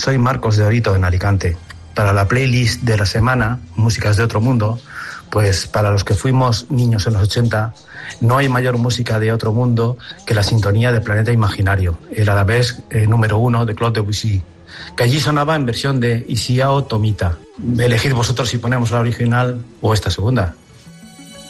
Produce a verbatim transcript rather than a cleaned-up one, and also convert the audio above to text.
soy Marcos de Orito, en Alicante. Para la playlist de la semana, Músicas de Otro Mundo, pues para los que fuimos niños en los ochenta, no hay mayor música de otro mundo que la sintonía de Planeta Imaginario, el arabesque eh, número uno de Claude Debussy, que allí sonaba en versión de Isiao Tomita. Elegid vosotros si ponemos la original o esta segunda.